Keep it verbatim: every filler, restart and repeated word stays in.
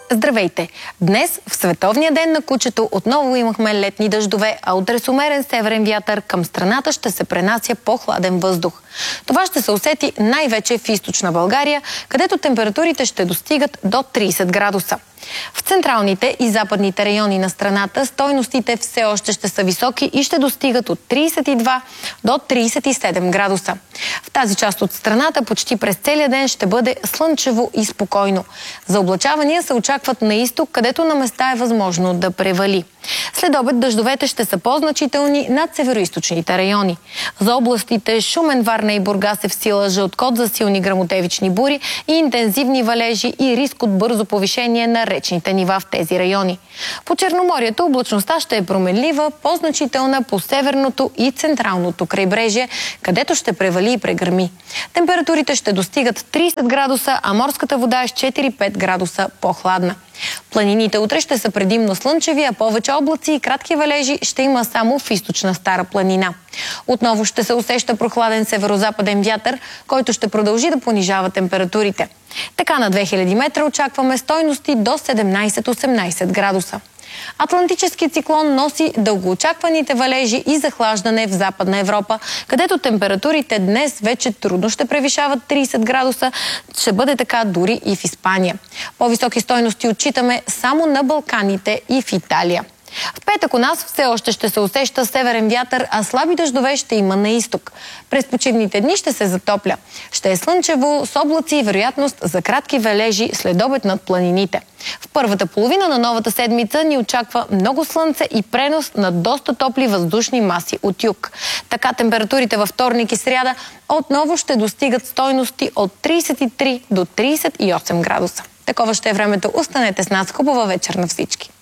Здравейте! Днес, в Световния ден на кучето, отново имахме летни дъждове, а утре с умерен северен вятър към страната ще се пренася по-хладен въздух. Това ще се усети най-вече в източна България, където температурите ще достигат до трийсет градуса. В централните и западните райони на страната стойностите все още ще са високи и ще достигат от трийсет и два до трийсет и седем градуса. В тази част от страната почти през целия ден ще бъде слънчево и спокойно. Заоблачавания се очакват на изток, където на места е възможно да превали. След обед дъждовете ще са по-значителни над североизточните райони. За областите Шумен, Варна и Бургас е в сила жълт код за силни гръмотевични бури и интензивни валежи и риск от бързо повишение на речните нива в тези райони. По Черноморието облачността ще е променлива, по-значителна по северното и централното крайбрежие, където ще превали и прегърми. Температурите ще достигат трийсет градуса, а морската вода е с четири-пет градуса по-хладна. Планините утре ще са предимно слънчеви, а повече облаци и кратки валежи ще има само в източна Стара планина. Отново ще се усеща прохладен северозападен вятър, който ще продължи да понижава температурите. Така на две хиляди метра очакваме стойности до седемнайсет-осемнайсет градуса. Атлантически циклон носи дългоочакваните валежи и захлаждане в Западна Европа, където температурите днес вече трудно ще превишават трийсет градуса, ще бъде така дори и в Испания. По-високи стойности отчитаме само на Балканите и в Италия. В петък у нас все още ще се усеща северен вятър, а слаби дъждове ще има на изток. През почивните дни ще се затопля. Ще е слънчево, с облаци и вероятност за кратки валежи след обед над планините. В първата половина на новата седмица ни очаква много слънце и пренос на доста топли въздушни маси от юг. Така температурите във вторник и сряда отново ще достигат стойности от трийсет и три до трийсет и осем градуса. Такова ще е времето. Останете с нас. Хубава вечер на всички!